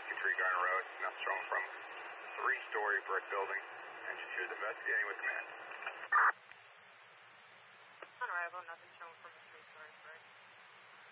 53 Garner Road. Nostromo from three-story brick building. Engine 2 is investigating with command. On arrival, Nostromo from 3